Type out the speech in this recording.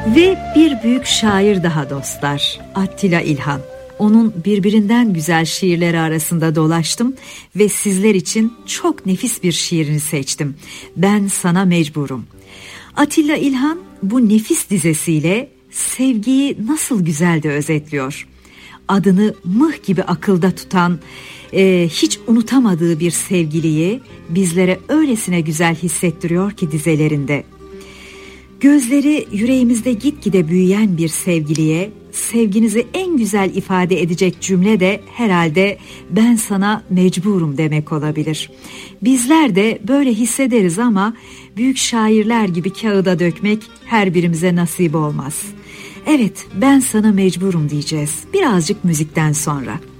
Ve bir büyük şair daha dostlar, Attila İlhan. Onun birbirinden güzel şiirleri arasında dolaştım ve sizler için çok nefis bir şiirini seçtim. Ben sana mecburum. Attila İlhan bu nefis dizesiyle sevgiyi nasıl güzel de özetliyor. Adını mıh gibi akılda tutan, hiç unutamadığı bir sevgiliyi bizlere öylesine güzel hissettiriyor ki dizelerinde. Gözleri yüreğimizde gitgide büyüyen bir sevgiliye sevginizi en güzel ifade edecek cümle de herhalde ben sana mecburum demek olabilir. Bizler de böyle hissederiz ama büyük şairler gibi kağıda dökmek her birimize nasip olmaz. Evet, ben sana mecburum diyeceğiz birazcık müzikten sonra.